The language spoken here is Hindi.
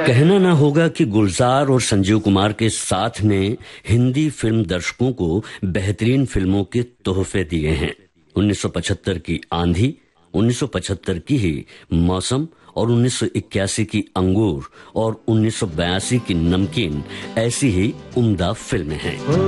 कहना ना होगा कि गुलजार और संजीव कुमार के साथ ने हिंदी फिल्म दर्शकों को बेहतरीन फिल्मों के तोहफे दिए हैं। 1975 की आंधी, 1975 की ही मौसम और 1981 की अंगूर और 1982 की नमकीन ऐसी ही उम्दा फिल्में हैं।